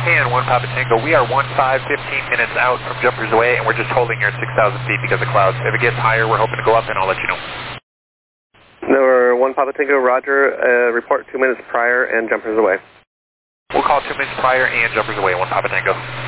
And 1 Papa Tango, we are 15 minutes out from jumpers away, and we're just holding here at 6,000 feet because of clouds. If it gets higher, we're hoping to go up, and I'll let you know. Number 1 Papa Tango, roger, report 2 minutes prior and jumpers away. We'll call 2 minutes prior and jumpers away, 1 Papa Tango.